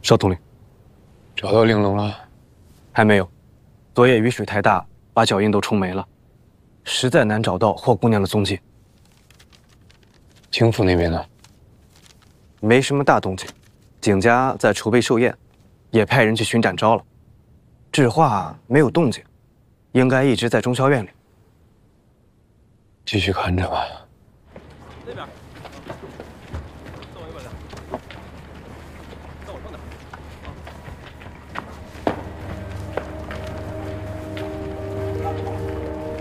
少统领， 找到玲珑了？ 还没有。昨夜雨水太大，把脚印都冲没了，实在难找到霍姑娘的踪迹。 京府那边呢？ 没什么大动静，景家在筹备寿宴，也派人去巡展昭了。智化没有动静，应该一直在中校院里。 继续看着吧。 那边。